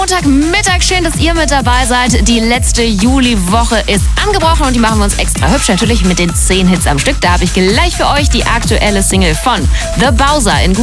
Montagmittag. Schön, dass ihr mit dabei seid. Die letzte Juliwoche ist angebrochen und die machen wir uns extra hübsch. Natürlich mit den 10 Hits am Stück. Da habe ich gleich für euch die aktuelle Single von The Bowser in